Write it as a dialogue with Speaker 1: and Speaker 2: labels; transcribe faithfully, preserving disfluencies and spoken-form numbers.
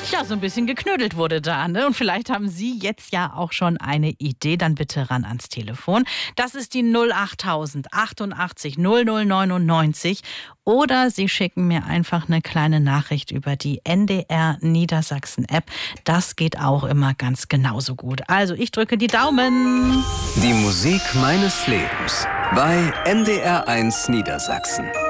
Speaker 1: Ja, so ein bisschen geknödelt wurde da, ne? Und vielleicht haben Sie jetzt ja auch schon eine Idee, dann bitte ran ans Telefon. Das ist die null achttausend achtundachtzig null null neunundneunzig. Oder Sie schicken mir einfach eine kleine Nachricht über die N D R Niedersachsen App. Das geht auch immer ganz genauso gut. Also ich drücke die Daumen.
Speaker 2: Die Musik meines Lebens bei N D R eins Niedersachsen.